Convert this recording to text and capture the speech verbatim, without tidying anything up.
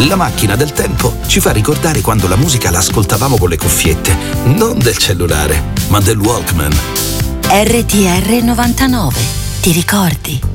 La macchina del tempo ci fa ricordare quando la musica la ascoltavamo con le cuffiette, non del cellulare, ma del Walkman. R T R novantanove, ti ricordi?